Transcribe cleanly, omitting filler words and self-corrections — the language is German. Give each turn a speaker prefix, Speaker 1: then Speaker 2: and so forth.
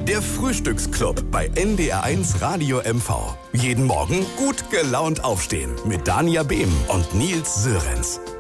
Speaker 1: Der Frühstücksclub bei NDR1 Radio MV. Jeden Morgen gut gelaunt aufstehen mit Dania Behm und Nils Sörenz.